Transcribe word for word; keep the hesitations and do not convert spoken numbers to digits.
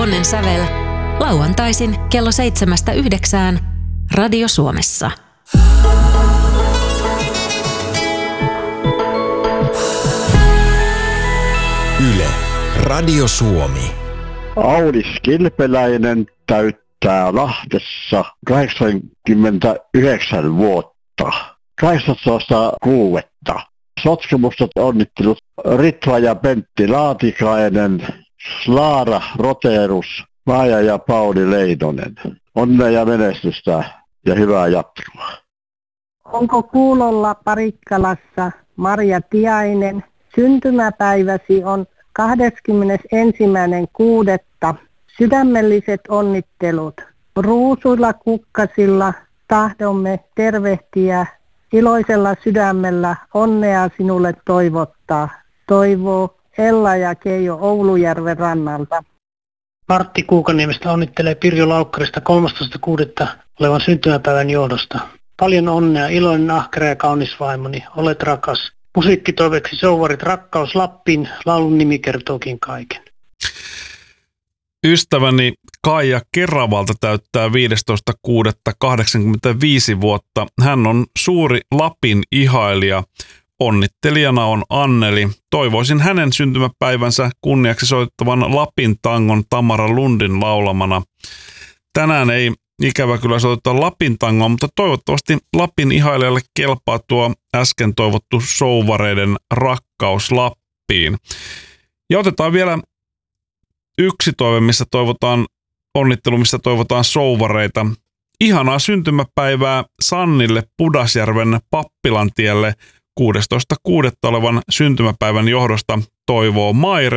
Onnen sävel. Lauantaisin kello seitsemästä yhdeksään Radio Suomessa. Yle, Radio Suomi. Aulis Kilpeläinen täyttää Lahdessa kahdeksankymmentäyhdeksän vuotta. kahdeksantoista kuudetta. Sotkemustot onnittelut Ritva ja Pentti Laatikainen, Slaara Roterus, Maija ja Pauli Leinonen. Onnea ja menestystä ja hyvää jatkoa. Onko kuulolla Parikkalassa Marja Tiainen? Syntymäpäiväsi on kahdeskymmenesensimmäinen kuudetta. Sydämelliset onnittelut. Ruusuilla kukkasilla tahdomme tervehtiä. Iloisella sydämellä onnea sinulle toivottaa. Toivoo Ella ja Keijo Oulujärven rannalta. Martti Kuukaniemestä onnittelee Pirjo Laukkarista kolmastoista kuudetta olevan syntymäpäivän johdosta. Paljon onnea, iloinen, ahkera ja kaunis vaimoni, olet rakas. Musiikkitoiveeksi Souvarit Rakkaus Lappiin, laulun nimi kertookin kaiken. Ystäväni Kaija Keravalta täyttää viidestoista kuudetta kahdeksankymmentäviisi vuotta. Hän on suuri Lapin ihailija. Onnittelijana on Anneli. Toivoisin hänen syntymäpäivänsä kunniaksi soittavan Lapin tangon Tamara Lundin laulamana. Tänään ei ikävä kyllä soittaa Lapin tangoa, mutta toivottavasti Lapin ihailijalle kelpaa tuo äsken toivottu Souvareiden Rakkaus Lappiin. Ja otetaan vielä yksi toive, missä toivotaan onnittelu, missä toivotaan Souvareita. Ihanaa syntymäpäivää Sannille Pudasjärven Pappilantielle kuudestoista kuudetta olevan syntymäpäivän johdosta toivoo Maire.